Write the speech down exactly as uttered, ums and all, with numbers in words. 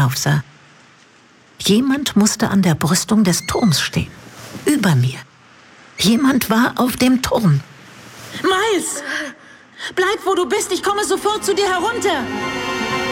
hinaufsah. Jemand musste an der Brüstung des Turms stehen. Über mir. Jemand war auf dem Turm. Miles! Bleib, wo du bist. Ich komme sofort zu dir herunter.